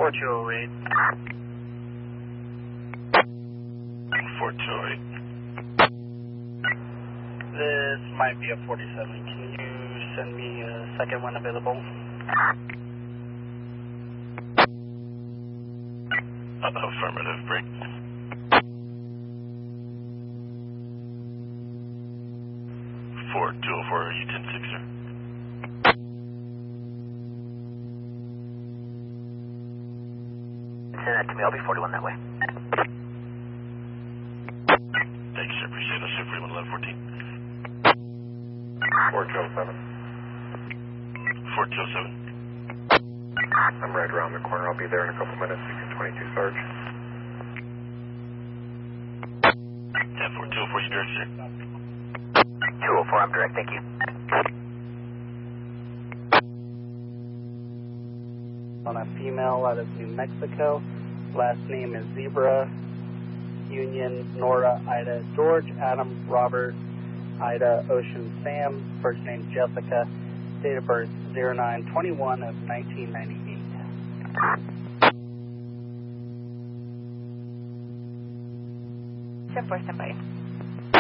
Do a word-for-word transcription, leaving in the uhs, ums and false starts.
four two oh eight. four two oh eight. This might be a forty-seven. Can you send me a second one available? Uh, affirmative, break. four two oh four, you ten six, sir. Send that to me, I'll be forty-one that way. Thanks, sir, appreciate it. I'll shoot forty-one eleven fourteen. four two oh seven. four two oh seven. I'm right around the corner. I'll be there in a couple minutes. You can twenty-two Sarge. Yeah, four two oh four, you direct, sir. two oh four, I'm direct, thank you. On a female out of New Mexico. Last name is Zebra, Union, Nora, Ida, George, Adam, Robert, Ida, Ocean, Sam. First name Jessica. Date of birth zero nine twenty-one of nineteen ninety-eight. ten four, stand by.